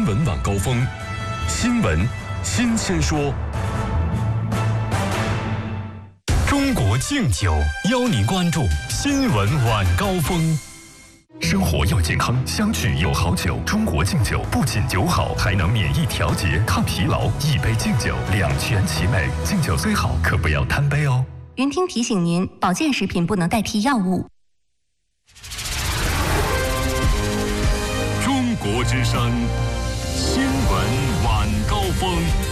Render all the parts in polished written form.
新闻晚高峰，新闻新鲜说。中国敬酒邀您关注新闻晚高峰。生活要健康，相聚有好酒。中国敬酒不仅酒好，还能免疫调节、抗疲劳。一杯敬酒，两全其美。敬酒虽好，可不要贪杯哦。 云听提醒您，保健食品不能代替药物。 中国之声新闻晚高峰。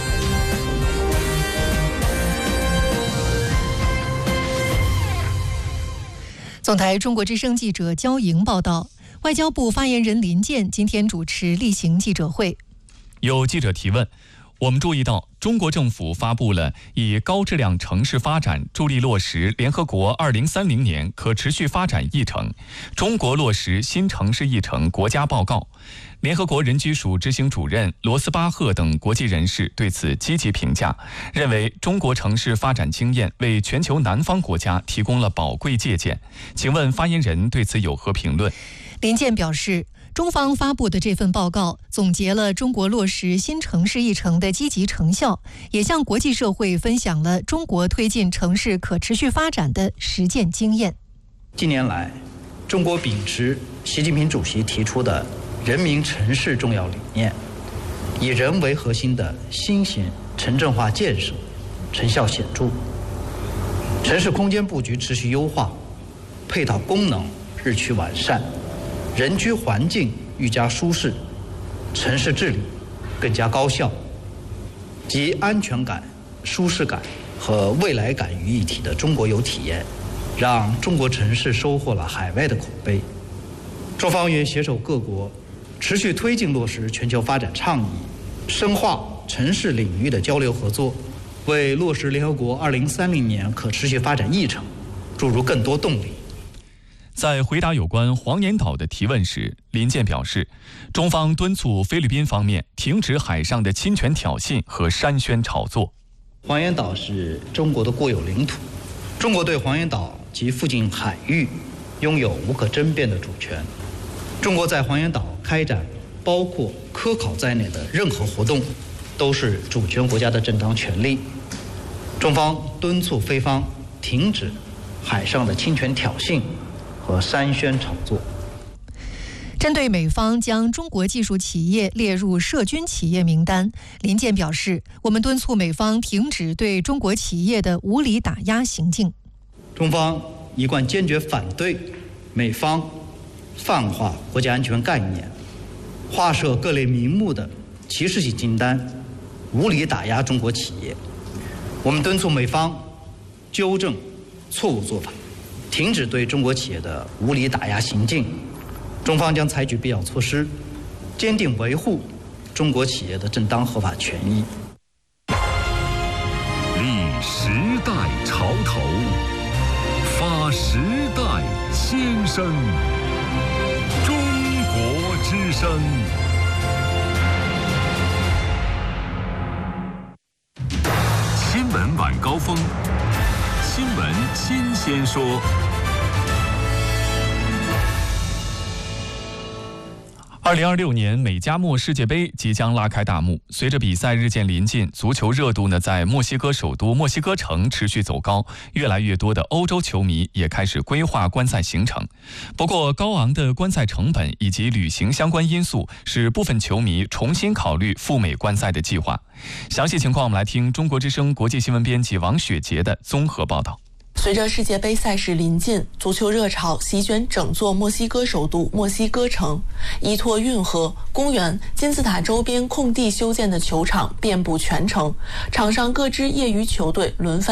总台中国之声记者焦莹报道，外交部发言人林健今天主持例行记者会。 有记者提问，我们注意到中国政府发布了以高质量城市发展助力落实联合国2030年可持续发展议程、中国落实新城市议程国家报告。联合国人居署执行主任罗斯巴赫等国际人士对此积极评价，认为中国城市发展经验为全球南方国家提供了宝贵借鉴。请问发言人对此有何评论？ 林健表示，中方发布的这份报告总结了中国落实新城市议程的积极成效，也向国际社会分享了中国推进城市可持续发展的实践经验。 近年来，中国秉持习近平主席提出的人民城市重要理念，以人为核心的新型城镇化建设成效显著，城市空间布局持续优化，配套功能日趋完善，人居环境愈加舒适，城市治理更加高效，集安全感、舒适感和未来感于一体的中国游体验，让中国城市收获了海外的口碑。中方愿携手各国，持续推进落实全球发展倡议，深化城市领域的交流合作，为落实联合国2030年可持续发展议程注入更多动力。 在回答有关黄岩岛的提问时，林健表示，中方敦促菲律宾方面停止海上的侵权挑衅和商宣炒作。 黄岩岛是中国的国有领土，中国对黄岩岛及附近海域拥有无可争辩的主权。中国在黄岩岛开展包括科考在内的任何活动，都是主权国家的正当权利。中方敦促菲方停止海上的侵权挑衅和商宣炒作。 针对美方将中国技术企业列入涉军企业名单，林健表示，我们敦促美方停止对中国企业的无理打压行径。 中方一贯坚决反对美方泛化国家安全概念，划设各类名目的歧视性清单，无理打压中国企业。我们敦促美方纠正错误做法，停止对中国企业的无理打压行径。中方将采取必要措施，坚定维护中国企业的正当合法权益。 立时代潮头，发时代先声。中国之声。新闻晚高峰，新闻新鲜说。 2026年美加墨世界杯即将拉开大幕，随着比赛日渐临近，足球热度在墨西哥首都墨西哥城持续走高，越来越多的欧洲球迷也开始规划观赛行程。不过，高昂的观赛成本以及旅行相关因素，使部分球迷重新考虑赴美观赛的计划。详细情况，我们来听中国之声国际新闻编辑王雪杰的综合报道。 随着世界杯赛事临近，足球热潮席卷整座墨西哥首都墨西哥城，依托运河、公园、金字塔周边空地修建的球场遍布全城，场上各支业余球队轮番